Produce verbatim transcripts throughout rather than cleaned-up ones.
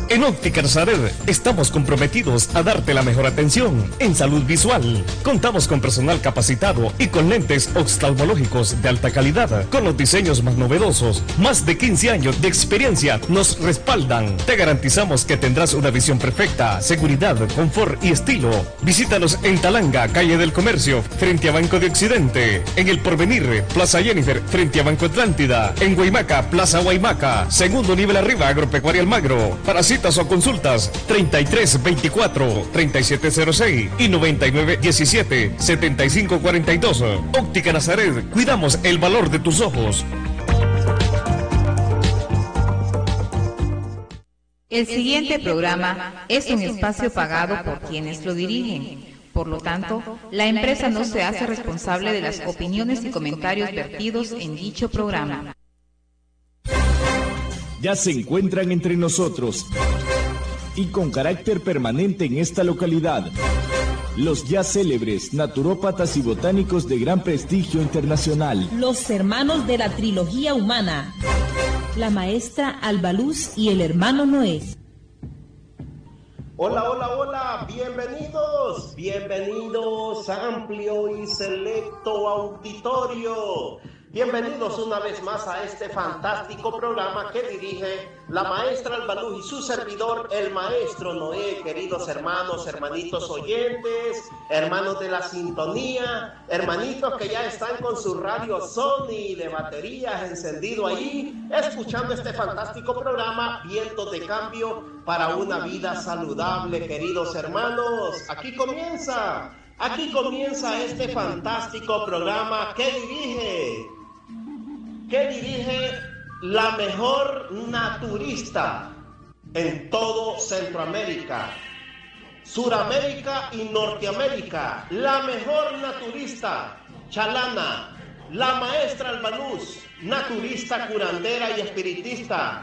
En Óptica Nazaret estamos comprometidos a darte la mejor atención en salud visual. Contamos con personal capacitado y con lentes oftalmológicos de alta calidad, con los diseños más novedosos. Más de quince años de experiencia nos respaldan. Te garantizamos que tendrás una visión perfecta, seguridad, confort y estilo. Visítanos en Talanga, calle del Comercio, frente a Banco de Occidente. En El Porvenir, Plaza Jennifer, frente a Banco Atlántida. En Guaymaca, Plaza Guaymaca, segundo nivel arriba, Agropecuaria Almagro. Para citas o consultas, treinta y tres veinticuatro, treinta y siete cero seis y noventa y nueve diecisiete, setenta y cinco cuarenta y dos. Óptica Nazaret, cuidamos el valor de tus ojos. El siguiente programa es un espacio pagado por quienes lo dirigen. Por lo tanto, la empresa no se hace responsable de las opiniones y comentarios vertidos en dicho programa. Ya se encuentran entre nosotros y con carácter permanente en esta localidad, los ya célebres naturópatas y botánicos de gran prestigio internacional, los hermanos de la trilogía humana, la maestra Albaluz y el hermano Noé. Hola, hola, hola, bienvenidos, bienvenidos a amplio y selecto auditorio. Bienvenidos una vez más a este fantástico programa que dirige la maestra Albaluz y su servidor, el maestro Noé. Queridos hermanos, hermanitos oyentes, hermanos de la sintonía, hermanitos que ya están con su radio Sony de baterías encendido ahí, escuchando este fantástico programa, Vientos de Cambio para una vida saludable. Queridos hermanos, aquí comienza, aquí comienza este fantástico programa que dirige... que dirige la mejor naturista en todo Centroamérica, Suramérica y Norteamérica, la mejor naturista, Chalana, la maestra Albaluz, naturista, curandera y espiritista.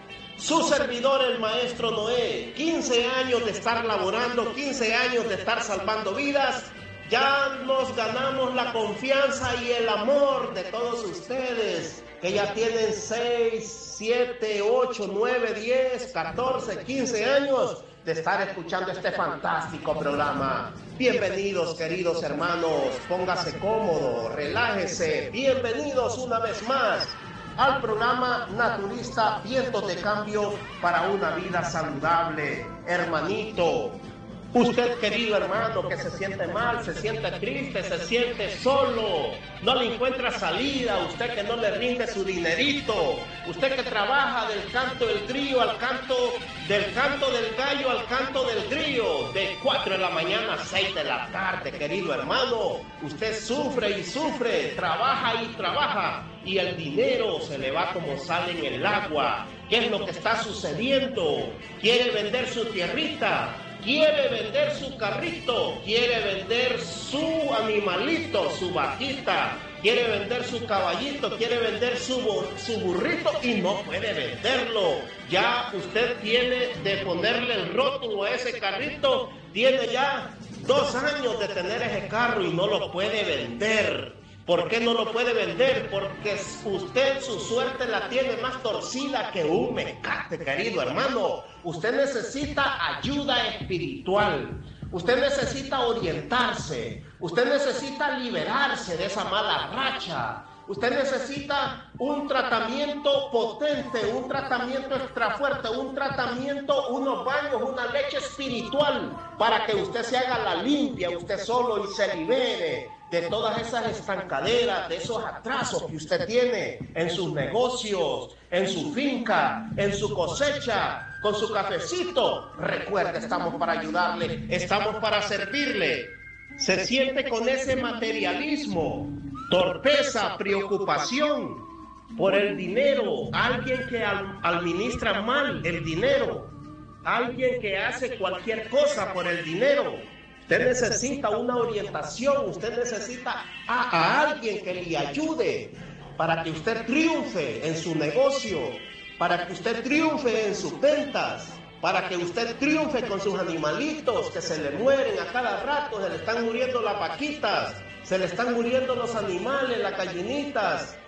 Su servidor, el maestro Noé, quince años de estar laborando, quince años de estar salvando vidas. Ya nos ganamos la confianza y el amor de todos ustedes, que ya tienen seis, siete, ocho, nueve, diez, catorce, quince años de estar escuchando este fantástico programa. Bienvenidos, queridos hermanos, póngase cómodo, relájese. Bienvenidos una vez más al programa naturista Vientos de Cambio para una vida saludable. Hermanito, usted, querido hermano, que se siente mal, se siente triste, se siente solo, no le encuentra salida, usted que no le rinde su dinerito, usted que trabaja del canto del grillo al canto, del canto del gallo al canto del grillo, de cuatro de la mañana a seis de la tarde, querido hermano, usted sufre y sufre, trabaja y trabaja, y el dinero se le va como sale en el agua. ¿Qué es lo que está sucediendo? ¿Quiere vender su tierrita? Quiere vender su carrito, quiere vender su animalito, su vaquita, quiere vender su caballito, quiere vender su, su burrito y no puede venderlo. Ya usted tiene de ponerle el rótulo a ese carrito, tiene ya dos años de tener ese carro y no lo puede vender. ¿Por qué no lo puede vender? Porque usted su suerte la tiene más torcida que un mecate, querido hermano. Usted necesita ayuda espiritual. Usted necesita orientarse. Usted necesita liberarse de esa mala racha. Usted necesita un tratamiento potente, un tratamiento extra fuerte, un tratamiento, unos baños, una leche espiritual para que usted se haga la limpia, usted solo, y se libere de todas esas estancaderas, de esos atrasos que usted tiene en sus negocios, en su finca, en su cosecha, con su cafecito. Recuerde, estamos para ayudarle, estamos para servirle. Se siente con ese materialismo, torpeza, preocupación por el dinero, alguien que al, administra mal el dinero, alguien que hace cualquier cosa por el dinero. Usted necesita una orientación, usted necesita a, a alguien que le ayude para que usted triunfe en su negocio, para que usted triunfe en sus ventas, para que usted triunfe con sus animalitos que se le mueren a cada rato, se le están muriendo las vaquitas, se le están muriendo los animales, las gallinitas,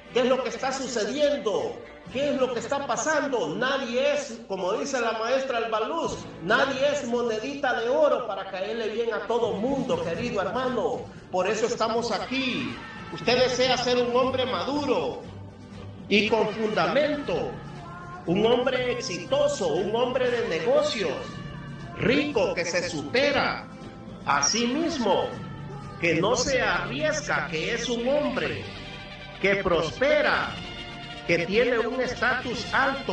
¿Qué es lo que está sucediendo? ¿Qué es lo que está pasando? Nadie es, como dice la maestra Albaluz, nadie es monedita de oro para caerle bien a todo mundo, querido hermano. Por eso estamos aquí. Usted desea ser un hombre maduro y con fundamento, un hombre exitoso, un hombre de negocios, rico, que se supera a sí mismo, que no se arriesga, que es un hombre que prospera, que tiene un estatus alto,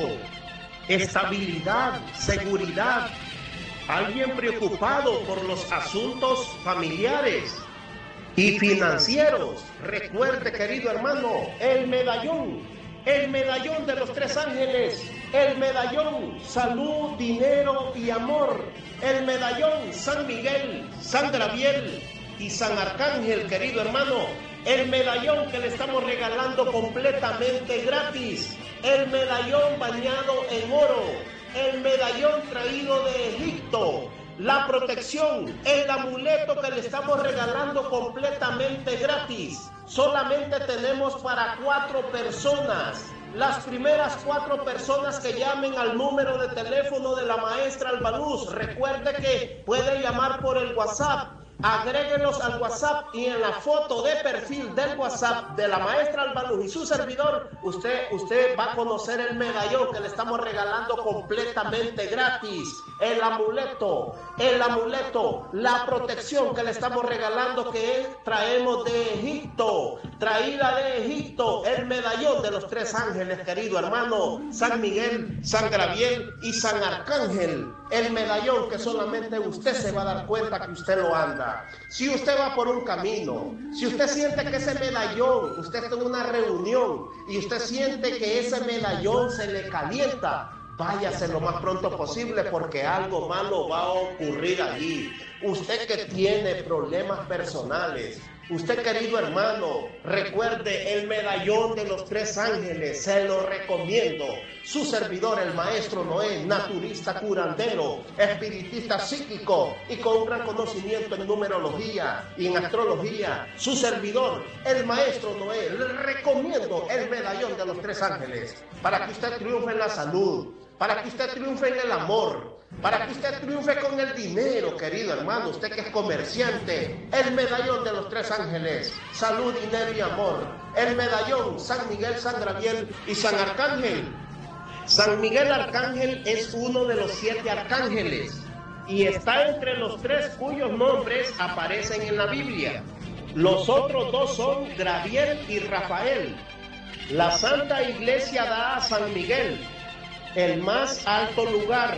estabilidad, seguridad, alguien preocupado por los asuntos familiares y financieros. Recuerde, querido hermano, el medallón, el medallón de los tres ángeles, el medallón salud, dinero y amor, el medallón San Miguel, San Gabriel y San Arcángel, querido hermano, el medallón que le estamos regalando completamente gratis, el medallón bañado en oro, el medallón traído de Egipto, la protección, el amuleto que le estamos regalando completamente gratis. Solamente tenemos para cuatro personas. Las primeras cuatro personas que llamen al número de teléfono de la maestra Albaluz, recuerde que puede llamar por el WhatsApp. Agréguenos al WhatsApp y en la foto de perfil del WhatsApp de la maestra Albaluz y su servidor, usted, usted va a conocer el medallón que le estamos regalando completamente gratis. El amuleto, el amuleto, la protección que le estamos regalando que es, traemos de Egipto, traída de Egipto, el medallón de los tres ángeles, querido hermano, San Miguel, San Gabriel y San Arcángel. El medallón que solamente usted se va a dar cuenta que usted lo anda. Si usted va por un camino, si usted siente que ese medallón, usted está en una reunión y usted siente que ese medallón se le calienta, váyase lo más pronto posible porque algo malo va a ocurrir allí. Usted que tiene problemas personales, usted, querido hermano, recuerde el medallón de los tres ángeles, se lo recomiendo. Su servidor, el maestro Noé, naturista curandero, espiritista psíquico y con un gran conocimiento en numerología y en astrología. Su servidor, el maestro Noé, le recomiendo el medallón de los tres ángeles para que usted triunfe en la salud, para que usted triunfe en el amor, para que usted triunfe con el dinero, querido hermano, usted que es comerciante, el medallón de los tres ángeles, salud, dinero y amor, el medallón San Miguel, San Gabriel y San Arcángel. San Miguel Arcángel es uno de los siete arcángeles y está entre los tres cuyos nombres aparecen en la Biblia. Los otros dos son Gabriel y Rafael. La Santa Iglesia da a San Miguel el más alto lugar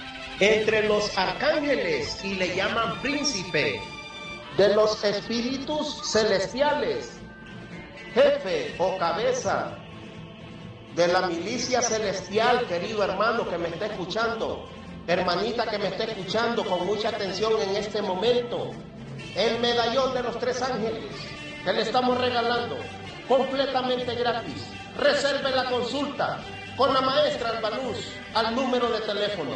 entre los arcángeles y le llaman príncipe de los espíritus celestiales, jefe o cabeza de la milicia celestial, querido hermano que me está escuchando, hermanita que me está escuchando con mucha atención en este momento, el medallón de los tres ángeles que le estamos regalando completamente gratis. Reserve la consulta con la maestra Albaluz al número de teléfono.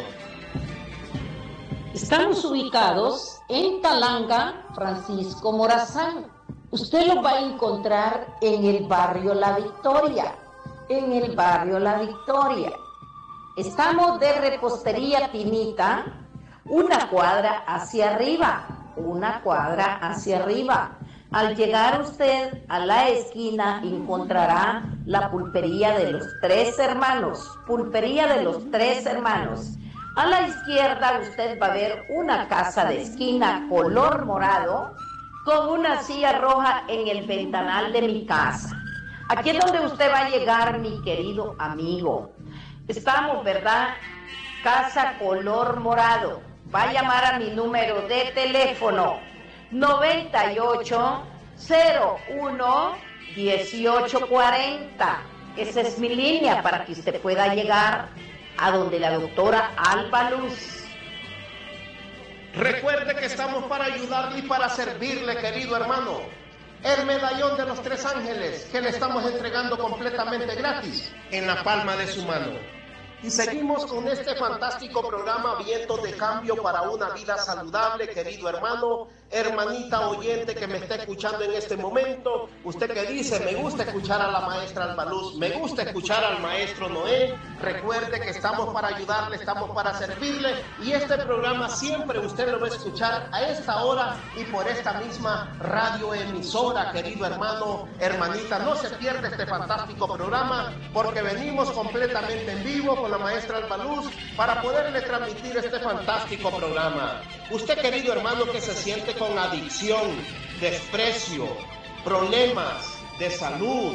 Estamos ubicados en Talanga, Francisco Morazán. Usted lo va a encontrar en el barrio La Victoria. En el barrio La Victoria. Estamos de Repostería Tinita, una cuadra hacia arriba, una cuadra hacia arriba. Al llegar usted a la esquina encontrará la pulpería de los tres hermanos, pulpería de los tres hermanos. A la izquierda usted va a ver una casa de esquina color morado con una silla roja en el ventanal de mi casa. Aquí es donde usted va a llegar, mi querido amigo. Estamos, ¿verdad? Casa color morado. Va a llamar a mi número de teléfono noventa y ocho, cero uno, dieciocho cuarenta. Esa es mi línea para que usted pueda llegar a donde la doctora Albaluz. Recuerde que estamos para ayudarle y para servirle, querido hermano. El medallón de los tres ángeles que le estamos entregando completamente gratis en la palma de su mano. Y seguimos con este fantástico programa Vientos de Cambio para una vida saludable, querido hermano, hermanita oyente que me está escuchando en este momento, usted que dice, me gusta escuchar a la maestra Albaluz, me gusta escuchar al maestro Noé, recuerde que estamos para ayudarle, estamos para servirle, y este programa siempre usted lo va a escuchar a esta hora y por esta misma radioemisora, querido hermano, hermanita. No se pierda este fantástico programa, porque venimos completamente en vivo con la maestra Albaluz para poderle transmitir este fantástico programa. Usted, querido hermano, que se siente con adicción, desprecio, problemas de salud,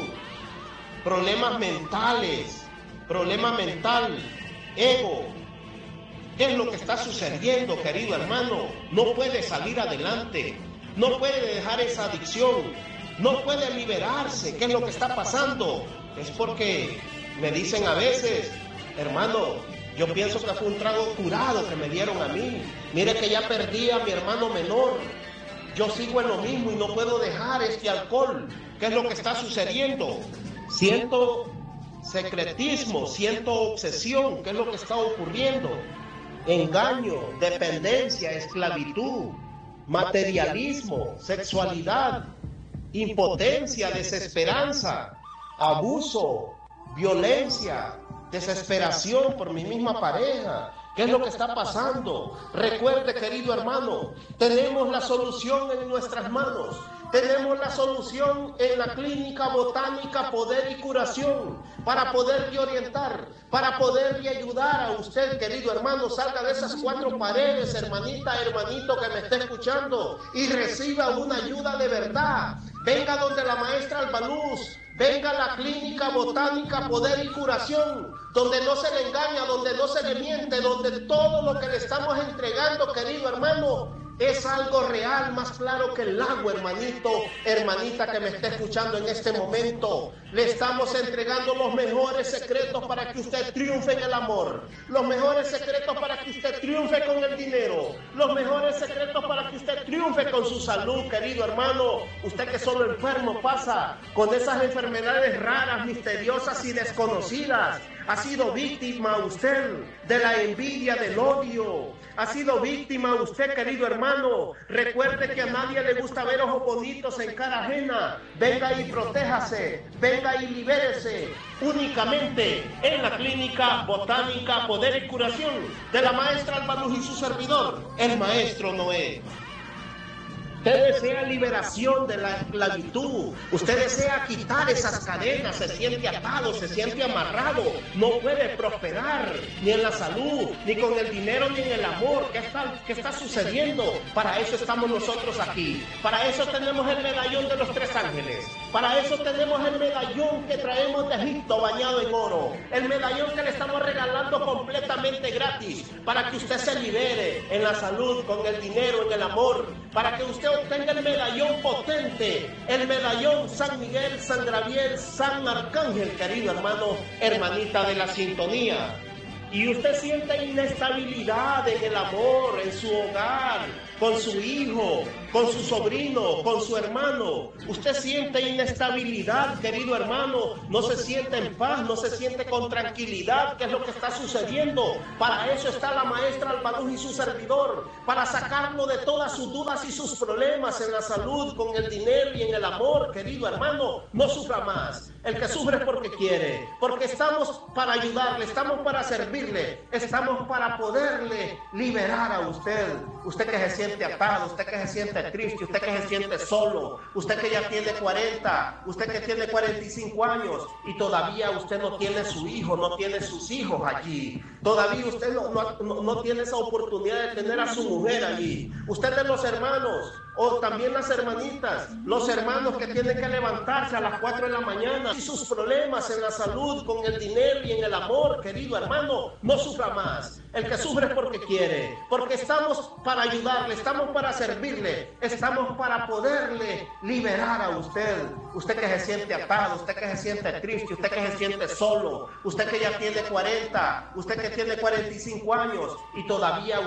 problemas mentales, problema mental, ego, ¿qué es lo que está sucediendo, querido hermano? No puede salir adelante, no puede dejar esa adicción, no puede liberarse. ¿Qué es lo que está pasando? Es porque me dicen a veces, hermano, yo pienso que fue un trago curado que me dieron a mí. Mire que ya perdí a mi hermano menor. Yo sigo en lo mismo y no puedo dejar este alcohol. ¿Qué es lo que está sucediendo? Siento secretismo, siento obsesión. ¿Qué es lo que está ocurriendo? Engaño, dependencia, esclavitud, materialismo, sexualidad, impotencia, desesperanza, abuso, violencia, desesperación por mi misma pareja. ¿Qué es lo que está pasando? Recuerde, querido hermano, tenemos la solución en nuestras manos. Tenemos la solución en la clínica botánica Poder y Curación para poderle orientar, para poderle ayudar a usted, querido hermano. Salga de esas cuatro paredes, hermanita, hermanito que me está escuchando, y reciba una ayuda de verdad. Venga donde la maestra Albaluz, venga a la clínica botánica Poder y Curación, donde no se le engaña, donde no se le miente, donde todo lo que le estamos entregando, querido hermano, es algo real, más claro que el agua, hermanito, hermanita que me está escuchando en este momento. Le estamos entregando los mejores secretos para que usted triunfe en el amor, los mejores secretos para que usted triunfe con el dinero, los mejores secretos para que usted triunfe con su salud, querido hermano. Usted que solo enfermo pasa con esas enfermedades raras, misteriosas y desconocidas. Ha sido víctima usted de la envidia, del odio. Ha sido víctima usted, querido hermano. Recuerde que a nadie le gusta ver ojos bonitos en cara ajena. Venga y protéjase, venga y libérese. Únicamente en la clínica botánica Poder y Curación de la maestra Albaluz y su servidor, el maestro Noé. Usted desea liberación de la esclavitud, usted desea quitar esas cadenas, se siente atado, se siente amarrado, no puede prosperar ni en la salud, ni con el dinero, ni en el amor. ¿Qué está, qué está sucediendo? Para eso estamos nosotros aquí, para eso tenemos el medallón de los tres ángeles, para eso tenemos el medallón que traemos de Egipto bañado en oro, el medallón que le estamos regalando completamente gratis, para que usted se libere en la salud, con el dinero, en el amor, para que usted obtenga el medallón potente, el medallón San Miguel, San Gabriel, San Arcángel, querido hermano, hermanita de la sintonía. Y usted siente inestabilidad en el amor, en su hogar, con su hijo, con su sobrino, con su hermano. Usted siente inestabilidad, querido hermano, no se siente en paz, no se siente con tranquilidad. ¿Qué es lo que está sucediendo? Para eso está la maestra Albaluz y su servidor, para sacarlo de todas sus dudas y sus problemas en la salud, con el dinero y en el amor, querido hermano. No sufra más. El que sufre es porque quiere, porque estamos para ayudarle, estamos para servirle, estamos para poderle liberar a usted. Usted que se siente atado, usted que se siente triste, usted que se siente solo, usted que ya tiene cuarenta, usted que tiene cuarenta y cinco años y todavía usted no tiene su hijo, no tiene sus hijos allí. Todavía usted no, no, no tiene esa oportunidad de tener a su mujer allí. Usted de los hermanos, o también las hermanitas, los hermanos que tienen que levantarse a las cuatro de la mañana y sus problemas en la salud, con el dinero y en el amor, querido hermano, no sufra más. El que sufre es porque quiere, porque estamos para ayudarle, estamos para servirle, estamos para poderle liberar a usted. Usted que se siente atado, usted que se siente triste, usted que se siente solo, usted que ya tiene cuarenta, usted que tiene cuarenta y cinco años y todavía